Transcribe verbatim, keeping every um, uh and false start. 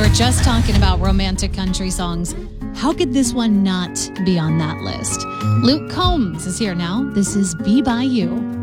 were just talking about romantic country songs. How could this one not be on that list? Luke Combs is here now. This is Be By You.